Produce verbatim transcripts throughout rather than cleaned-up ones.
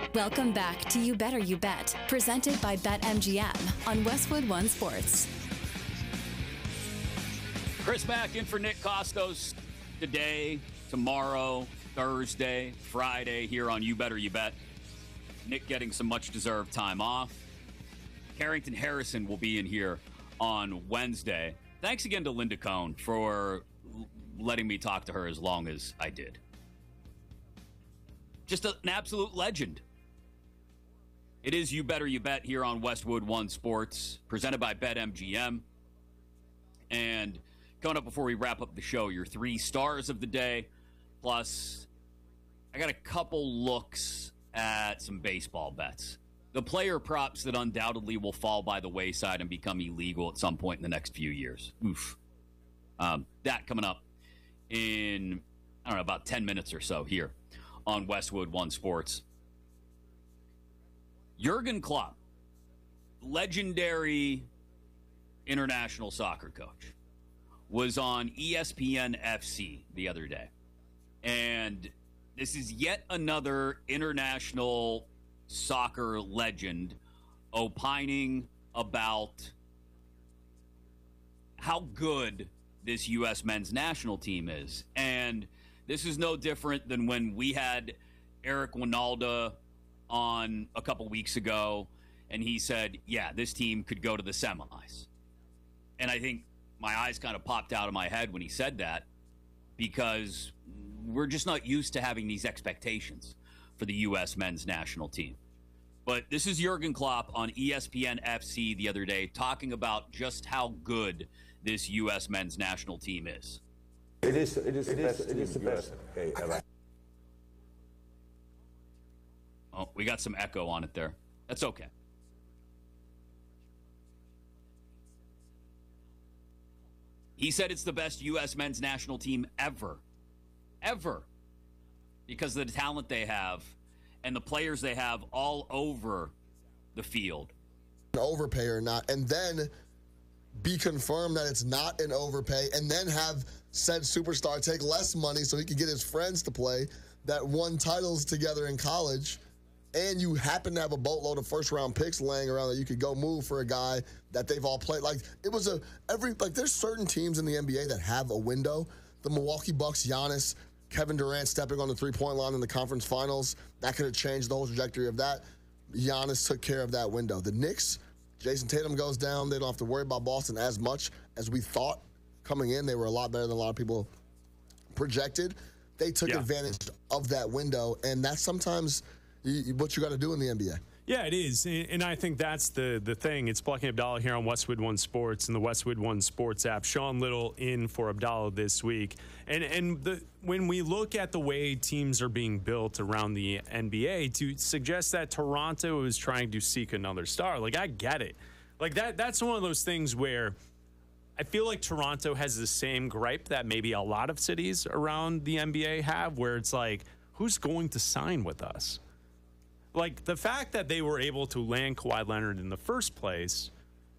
Welcome back to You Better You Bet, presented by BetMGM on Westwood One Sports. Chris Mack in for Nick Costos today, tomorrow, Thursday, Friday here on You Better You Bet. Nick getting some much-deserved time off. Carrington Harrison will be in here on Wednesday. Thanks again to Linda Cohn for letting me talk to her as long as I did. Just a, an absolute legend. It is You Better You Bet here on Westwood One Sports, presented by BetMGM. And coming up before we wrap up the show, your three stars of the day. Plus, I got a couple looks at some baseball bets. The player props that undoubtedly will fall by the wayside and become illegal at some point in the next few years. Oof. Um, that coming up in, I don't know, about ten minutes or so here on Westwood One Sports. Jurgen Klopp, legendary international soccer coach, was on E S P N F C the other day. And this is yet another international soccer legend opining about how good this U S men's national team is. And this is no different than when we had Eric Winalda on a couple weeks ago, and he said, yeah, this team could go to the semis. And I think my eyes kind of popped out of my head when he said that, because we're just not used to having these expectations for the U S men's national team. But this is Jurgen Klopp on E S P N F C the other day talking about just how good this U S men's national team is. It is, it is, it is, it is the best. Okay, ever. Oh, we got some echo on it there. That's okay. He said it's the best U S men's national team ever. Ever. Because of the talent they have and the players they have all over the field. An overpay or not, and then be confirmed that it's not an overpay, and then have said superstar take less money so he could get his friends to play that won titles together in college, and you happen to have a boatload of first-round picks laying around that you could go move for a guy that they've all played. Like, it was a, every, like, there's certain teams in the N B A that have a window. The Milwaukee Bucks, Giannis, Kevin Durant stepping on the three-point line in the conference finals, that could have changed the whole trajectory of that. Giannis took care of that window. The Knicks, Jason Tatum goes down. They don't have to worry about Boston as much as we thought coming in. They were a lot better than a lot of people projected. They took yeah. advantage of that window, and that's sometimes what you got to do in the N B A. Yeah, it is, and I think that's the the thing. It's Bucky Abdallah here on Westwood One Sports and the Westwood One Sports app. Sean Little in for Abdallah this week, and and the, when we look at the way teams are being built around the N B A, to suggest that Toronto is trying to seek another star, like I get it, like that that's one of those things where I feel like Toronto has the same gripe that maybe a lot of cities around the N B A have, where it's like, who's going to sign with us? Like, the fact that they were able to land Kawhi Leonard in the first place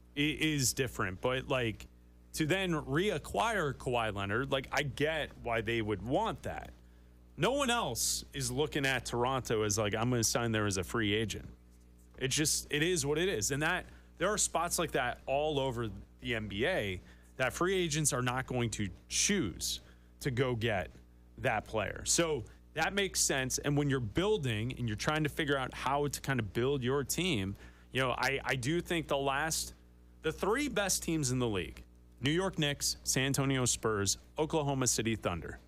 is different. But, like, to then reacquire Kawhi Leonard, like, I get why they would want that. No one else is looking at Toronto as, like, I'm going to sign there as a free agent. It just, it is what it is. And that, there are spots like that all over the N B A that free agents are not going to choose to go get that player. So that makes sense. And when you're building and you're trying to figure out how to kind of build your team, you know, I, I do think the last, the three best teams in the league, New York Knicks, San Antonio Spurs, Oklahoma City Thunder.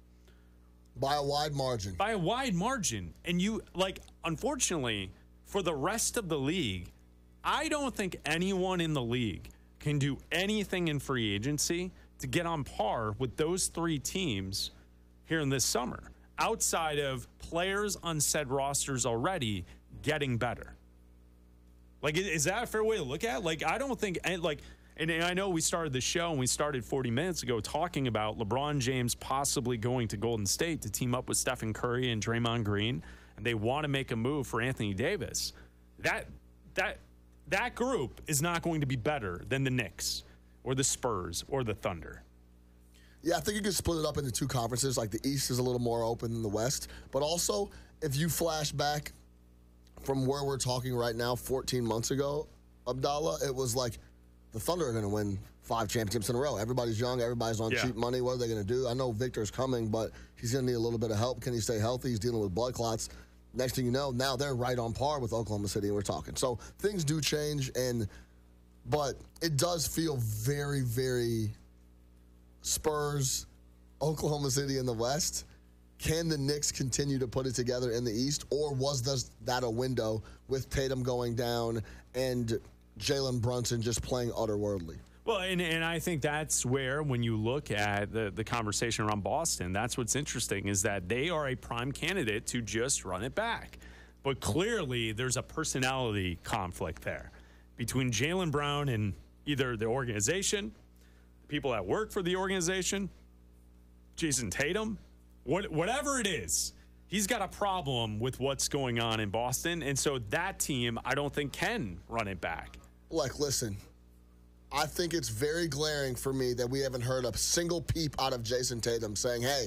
By a wide margin. By a wide margin. And you, like, unfortunately, for the rest of the league, I don't think anyone in the league can do anything in free agency to get on par with those three teams here in this summer, outside of players on said rosters already getting better. Like, is that a fair way to look at it? Like, I don't think, like, and I know we started the show and we started forty minutes ago talking about LeBron James possibly going to Golden State to team up with Stephen Curry and Draymond Green, and they want to make a move for Anthony Davis. That, that, that group is not going to be better than the Knicks or the Spurs or the Thunder. Yeah, I think you could split it up into two conferences. Like, the East is a little more open than the West. But also, if you flash back from where we're talking right now, fourteen months ago, Abdallah, it was like the Thunder are going to win five championships in a row. Everybody's young. Everybody's on Yeah. cheap money. What are they going to do? I know Victor's coming, but he's going to need a little bit of help. Can he stay healthy? He's dealing with blood clots. Next thing you know, now they're right on par with Oklahoma City, and we're talking. So things do change, and but it does feel very, very Spurs, Oklahoma City in the West. Can the Knicks continue to put it together in the East, or was this, that a window with Tatum going down and Jalen Brunson just playing otherworldly? Well, and, and I think that's where, when you look at the, the conversation around Boston, that's what's interesting is that they are a prime candidate to just run it back. But clearly, there's a personality conflict there between Jaylen Brown and either the organization, people that work for the organization, Jason Tatum, what, whatever it is. He's got a problem with what's going on in Boston, and so that team, I don't think, can run it back. Like, listen, I think it's very glaring for me that we haven't heard a single peep out of Jason Tatum saying, hey,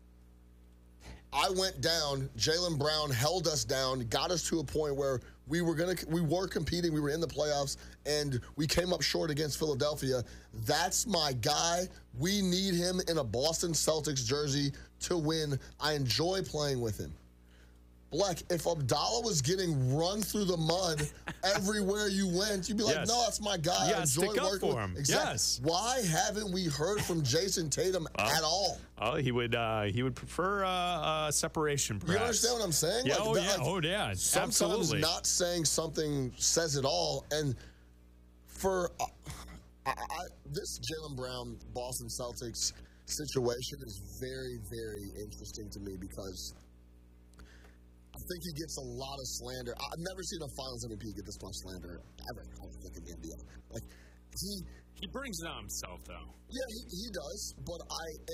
I went down, Jaylen Brown held us down, got us to a point where we were gonna we were competing, we were in the playoffs, and we came up short against Philadelphia. That's my guy. We need him in a Boston Celtics jersey to win. I enjoy playing with him. Black, if Abdallah was getting run through the mud everywhere you went, you'd be like, Yes. no, that's my guy. Yeah, I enjoy stick up working for with him. Exactly. Yes. Why haven't we heard from Jason Tatum at all? Oh, he would uh, he would prefer uh, uh, separation, perhaps. You understand what I'm saying? Yeah, Like, oh, that- yeah, like, oh, yeah, Sometimes absolutely. not saying something says it all. And for uh, I, I, this Jaylen Brown, Boston Celtics situation is very, very interesting to me because I think he gets a lot of slander. I've never seen a Finals M V P get this much slander ever. I don't think in the N B A. Like he, He brings it on himself, though. yeah, he, he does. But I.